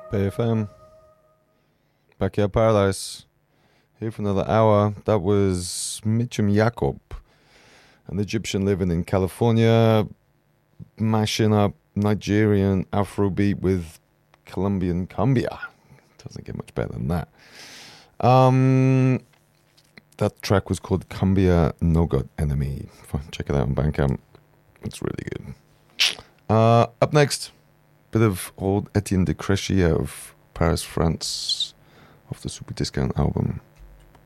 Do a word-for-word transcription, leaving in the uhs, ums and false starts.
Bay F M. Backyard Paradise. Here for another hour. That was Mitchum Jacob, an Egyptian living in California, mashing up Nigerian Afrobeat with Colombian cumbia. Doesn't get much better than that. Um, that track was called Cumbia No God Enemy. Check it out on Bandcamp. It's really good. Uh, up next, bit of old Etienne de Crécy out of Paris, France, off the Super Discount album.